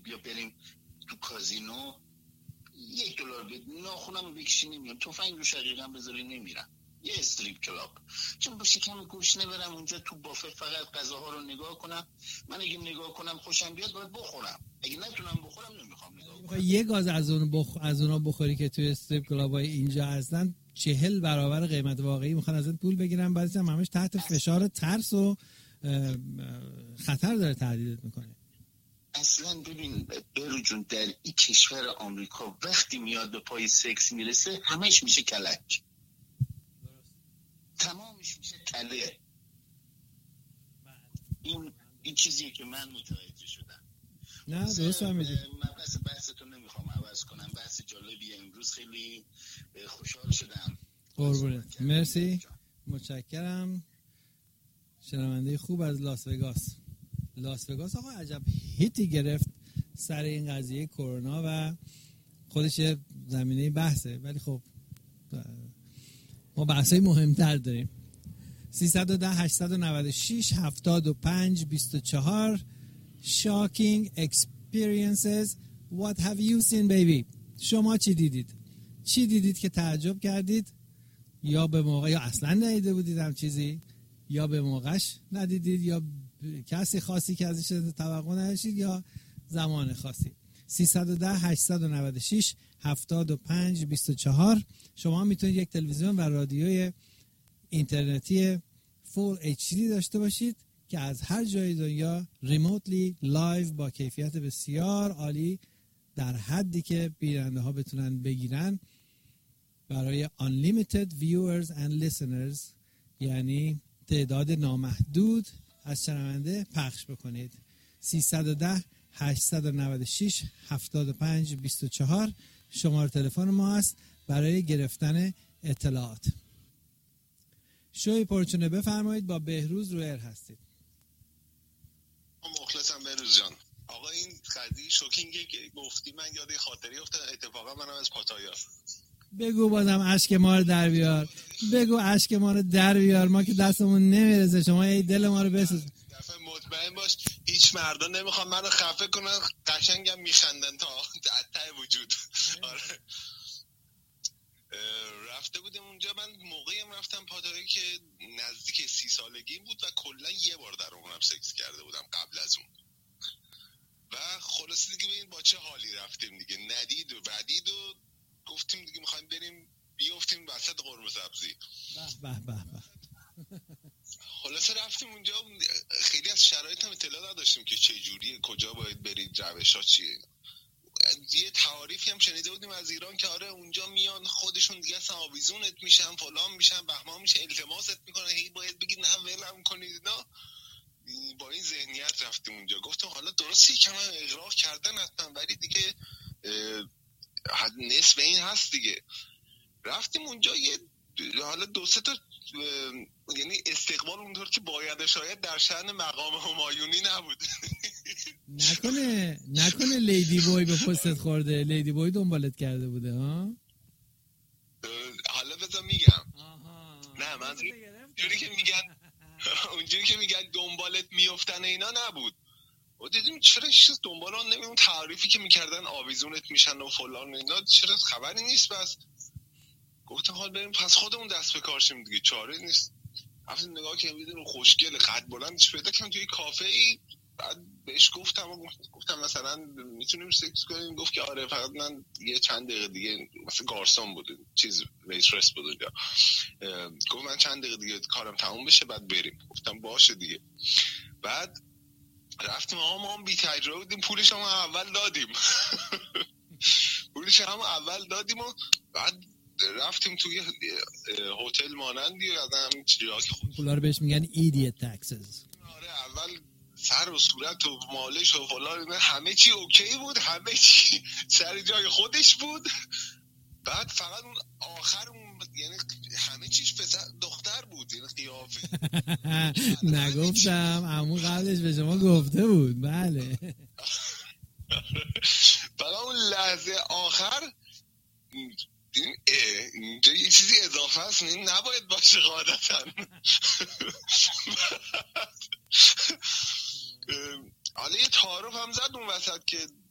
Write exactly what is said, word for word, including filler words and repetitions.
بیا بریم تو کازینو، یک دلار بده ناخونم رو بکشی نمیام، تفنگ رو شقیقم بذاری نمیرم. یه استریپ کلاب، چون با شکم گوش نبرم اونجا تو بافه فقط غذاها رو نگاه کنم. من اگه نگاه کنم خوشم بیاد باید بخورم، اگه نتونم بخورم نمیخوام نگاه کنم. یه گاز از اون بخ... از اونا بخوری که توی استریپ کلابای اینجا هستن چهل برابر قیمت واقعی میخوان ازت پول بگیرن، بعضی هم همش تحت فشار ترس و خطر داره تهدیدت میکنه. اصلا ببین برو جون، در این کشور آمریکا وقتی میاد به پای سکس میرسه همش میشه کلک، تمامش میشه کله. این این چیزیه که من متوجه شدم. نه درست هم میگی. من بحث بحثتون نمیخوام عوض کنم، بحث جالبیه. امروز خیلی خوشحال شدم. قربونت، مرسی، متشکرم. شنونده خوب از لاس وگاس. لاس وگاس آقا عجب هیتی گرفت سر این قضیه کرونا و خودش زمینه بحثه، ولی خب ما بحثای مهمتر داریم. سیصد و ده هشتصد و نود و شش هفتاد و پنج بیست و چهار Shocking experiences. What have you seen baby؟ شما چی دیدید؟ چی دیدید که تعجب کردید؟ یا به موقع، یا اصلا ندیده بودید هم چیزی، یا به موقعش ندیدید، یا کسی خاصی که ازش توقع نداشتید، یا زمان خاصی. سیصد و ده هشتصد و نود و شش هفتاد و پنج بیست و چهار. شما میتونید یک تلویزیون و رادیوی اینترنتی فول اچ دی داشته باشید که از هر جای دنیا ریموتلی لایو با کیفیت بسیار عالی در حدی که بیننده ها بتونن بگیرن برای unlimited viewers and listeners، یعنی تعداد نامحدود از شنونده پخش بکنید. سیصد و ده هشتصد و نود و شش هفتاد و پنج بیست و چهار شماره تلفن ما است برای گرفتن اطلاعات. شوی پرچونه بفرمایید، با بهروز رو ایر هستید. مخلصم بهروز جان. آقا این قضیه شوکینگی که گفتی من یاد خاطری افتاد، اتفاقا منم از پاتایا. بگو بازم اشک ما رو در بیار، بگو اشک ما رو در بیار، ما که دستمون نمیرسه، شما ای دل ما رو بسوز. دفعه مطمئن باش هیچ مردا نمیخوام منو خفه کنن، قشنگم میخندن تا ته وجود. آره رفته بودم اونجا، من موقعیم رفتم پاتایا که نزدیک سی سالگی بود و کلا یه بار در عمرم سکس کرده بودم قبل از اون. و خلاصه دیگه ببین با چه حالی رفتیم دیگه، ندید و بعدید و گفتیم دیگه میخوایم بریم بیافتیم وسط قرمه سبزی. به به به به. خلاصه رفتیم اونجا، خیلی از شرایط هم اطلاع نداشتیم که چه جوریه، کجا باید برید، روش‌ها چیه. یه تعاریفی هم شنیده بودیم از ایران که آره اونجا میان خودشون دیگه اصلا آویزونت میشن، فلان میشن، بهمان میشن، التماست میکنن، هی باید بگید نه ولم کنید. نه با این ذهنیت رفتیم اونجا. گفتم حالا درسته که من اغراق کردن حتما، ولی دیگه نصف این هست دیگه. رفتیم اونجا، یه حالا دو سه تا یعنی استقبال اونطور که باید شاید در شأن مقام همایونی نبود. نکنه نکنه لیدی بوی به پستت خورده، لیدی بوی دنبالت کرده بوده ها؟ حالا بذار میگم. نه من جوری که میگن اونجوری که میگن دنبالت میافتن اینا نبود. و دیدیم چرا چیز دنبال اون نمیمون، تعریفی که میکردن آویزونت میشن و فلان اینا، چرا خبری نیست. بس گفتم حال بریم پس خودمون دست به کار شیم دیگه، چاره نیست. رفتیم نگاه کردم دیدم خوشگل قد بلندش پیدا کردم توی کافه ای. بعد بهش گفتم گفتم مثلا میتونیم سکس کنیم؟ گفت که آره فقط من یه چند دقیقه دیگه، مثلا گارسون بود چیز ویترس بود اونجا، گفت من چند دقیقه دیگه کارم تموم بشه بعد بریم. گفتم باشه دیگه. بعد رفتیم، آقا ما هم بی تجربه بودیم، پولش هم اول دادیم پولش هم اول دادیم و بعد رفتیم توی هتل مانندی و از همین چیزا که خود پولا رو بهش میگن ایدیت تاکسز. آره اول سر و صورت و مالش و فلان همه چی اوکی بود، همه چی سر جای خودش بود. بعد فقط اون آخر اون یعنی همه چیش پسر دختر بود، یعنی قیافه نگفتم عمو قبلش به شما گفته بود. بله فقط اون لحظه آخر اینجا یه چیزی اضافه هست این نباید باشه قاعدتا. حالا یه تعارف هم زد اون وسط که